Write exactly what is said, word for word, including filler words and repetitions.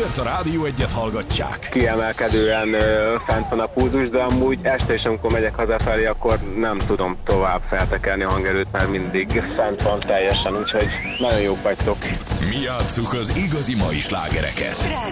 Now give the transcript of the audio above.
Azért a Rádió Egyet hallgatják. Kiemelkedően ö, fent van a pulzus, de amúgy este is, amikor megyek hazafelé, akkor nem tudom tovább feltekerni a hangerőt, mert mindig fent van teljesen, úgyhogy nagyon jók vagytok. Mi játsszuk az igazi mai slágereket.